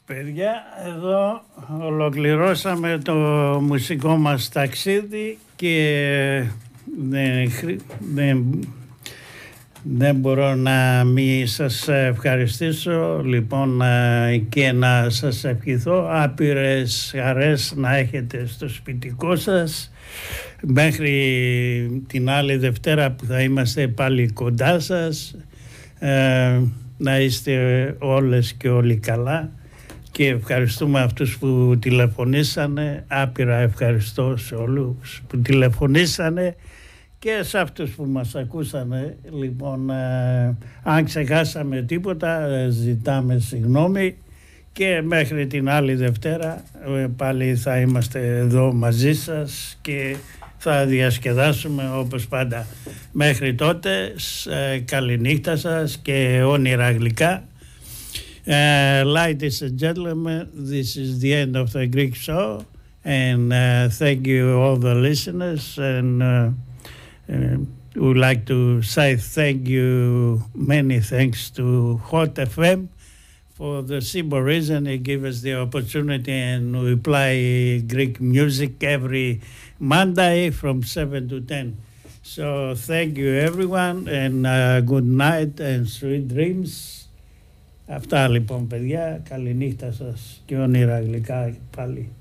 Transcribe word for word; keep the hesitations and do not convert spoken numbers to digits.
Παιδιά, εδώ ολοκληρώσαμε το μουσικό μας ταξίδι και δεν, δεν, δεν μπορώ να μην σας ευχαριστήσω λοιπόν και να σας ευχηθώ άπειρες χαρές να έχετε στο σπιτικό σας μέχρι την άλλη Δευτέρα που θα είμαστε πάλι κοντά σας, ε, να είστε όλες και όλοι καλά. Και ευχαριστούμε αυτούς που τηλεφωνήσανε, άπειρα ευχαριστώ σε όλους που τηλεφωνήσανε και σε αυτούς που μας ακούσανε. Λοιπόν, ε, αν ξεχάσαμε τίποτα ζητάμε συγγνώμη και μέχρι την άλλη Δευτέρα ε, πάλι θα είμαστε εδώ μαζί σας και θα διασκεδάσουμε όπως πάντα. Μέχρι τότε, ε, καληνύχτα σας και όνειρα γλυκά. Uh, ladies and gentlemen, this is the end of the Greek show, and uh, thank you all the listeners, and uh, uh, we would like to say thank you, many thanks to Hot F M for the simple reason it gives us the opportunity, and we play Greek music every Monday from seven to ten. So thank you everyone, and uh, good night and sweet dreams. Αυτά λοιπόν παιδιά, καληνύχτα σας και όνειρα γλυκά πάλι.